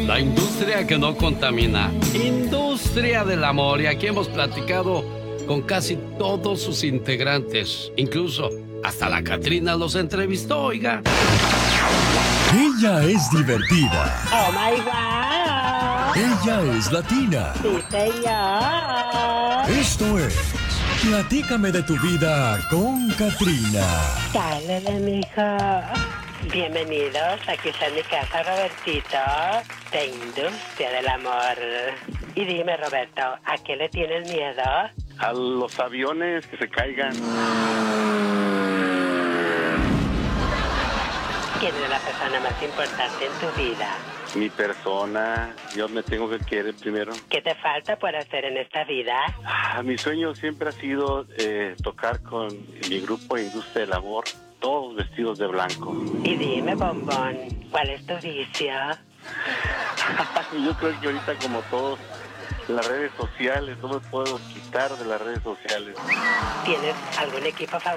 La industria que no contamina. Industria del amor. Y aquí hemos platicado con casi todos sus integrantes. Incluso hasta la Catrina los entrevistó, oiga. Ella es divertida. Oh my God. Ella es latina. Sí, señor. Esto es Platícame de tu vida con Catrina. Dale, mijo. Bienvenidos, aquí está en mi casa, Robertito, de Industria del Amor. Y dime, Roberto, ¿a qué le tienes miedo? A los aviones que se caigan. ¿Quién es la persona más importante en tu vida? Mi persona, yo me tengo que querer primero. ¿Qué te falta por hacer en esta vida? Mi sueño siempre ha sido tocar con mi grupo Industria del Amor, todos vestidos de blanco. Y dime, bombón, ¿cuál es tu vicio? Yo creo que ahorita, como todos, las redes sociales, no me puedo quitar de las redes sociales. ¿Tienes algún equipo favorito?